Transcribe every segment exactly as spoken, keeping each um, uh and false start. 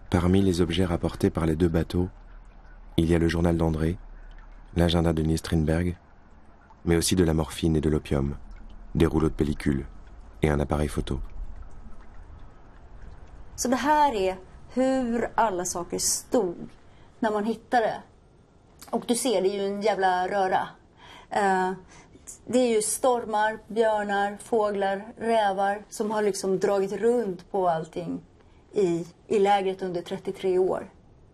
Parmi les objets rapportés par les deux bateaux, il y a le journal d'André, l'agenda de Niels Strindberg, mais aussi de la morphine et de l'opium, des rouleaux de pellicule et un appareil photo. Så det här är hur alla saker stod när man hittade. Och du ser, det är ju en jävla röra. Uh, det är ju stormar, björnar, fåglar, rävar som har liksom dragit runt på allting i, i lägret under trettiotre år.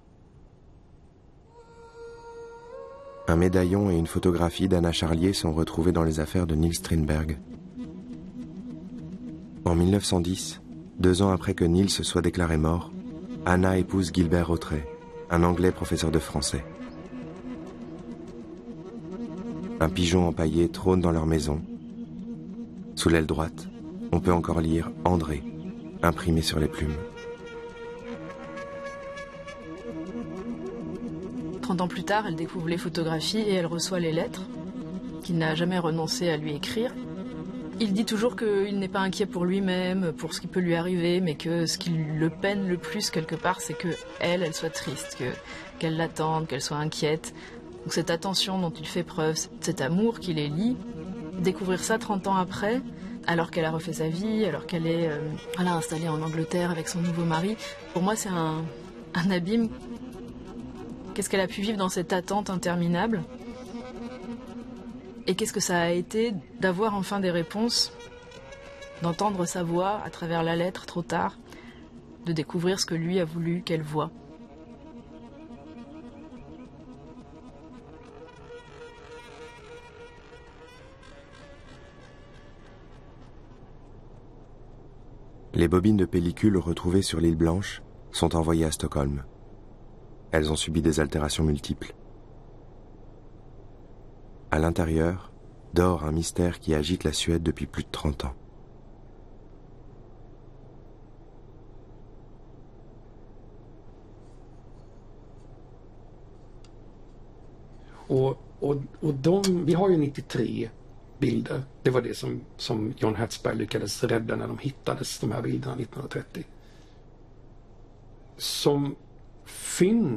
Un médaillon et une photographie d'Anna Charlier sont retrouvés dans les affaires de Niels Strindberg. En mille neuf cent dix, deux ans après que Niels soit déclaré mort, Anna épouse Gilbert Rautray, un Anglais professeur de français. Un pigeon empaillé trône dans leur maison. Sous l'aile droite, on peut encore lire André, imprimé sur les plumes. trente ans plus tard, elle découvre les photographies et elle reçoit les lettres, qu'il n'a jamais renoncé à lui écrire. Il dit toujours qu'il n'est pas inquiet pour lui-même, pour ce qui peut lui arriver, mais que ce qui le peine le plus quelque part, c'est que elle, elle soit triste, que, qu'elle l'attende, qu'elle soit inquiète. Donc cette attention dont il fait preuve, cet amour qui les lie, découvrir ça trente ans après, alors qu'elle a refait sa vie, alors qu'elle est euh, voilà, installée en Angleterre avec son nouveau mari, pour moi c'est un, un abîme. Qu'est-ce qu'elle a pu vivre dans cette attente interminable? Et qu'est-ce que ça a été d'avoir enfin des réponses, d'entendre sa voix à travers la lettre trop tard, de découvrir ce que lui a voulu qu'elle voie. Les bobines de pellicule retrouvées sur l'île Blanche sont envoyées à Stockholm. Elles ont subi des altérations multiples. À l'intérieur, dort un mystère qui agite la Suède depuis plus de trente ans. Och, och, och de, vi har ju nittiotre bilder. Det var det som, som John Hertzberg lyckades rädda när de hittades, de här bilderna nittonhundratrettio. Som fynd